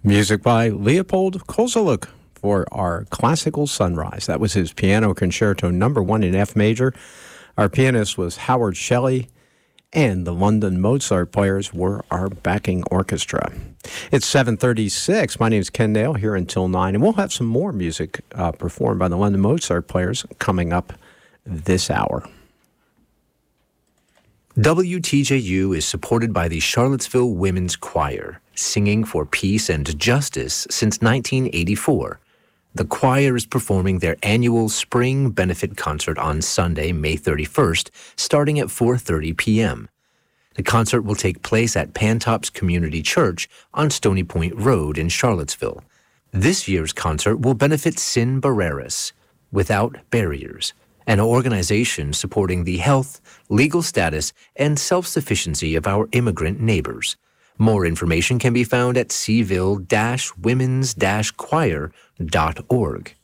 Music by Leopold Kozelek for our classical sunrise. That was his piano concerto number 1 in F major. Our pianist was Howard Shelley, and the London Mozart Players were our backing orchestra. It's 7:36. My name is Ken Dale, here until 9, and we'll have some more music performed by the London Mozart Players coming up this hour. WTJU is supported by the Charlottesville Women's Choir, singing for peace and justice since 1984. The choir is performing their annual spring benefit concert on Sunday, May 31st, starting at 4:30 p.m. The concert will take place at Pantops Community Church on Stony Point Road in Charlottesville. This year's concert will benefit Sin Barreras, Without Barriers, an organization supporting the health, legal status, and self-sufficiency of our immigrant neighbors. More information can be found at cville-womens-choir.org.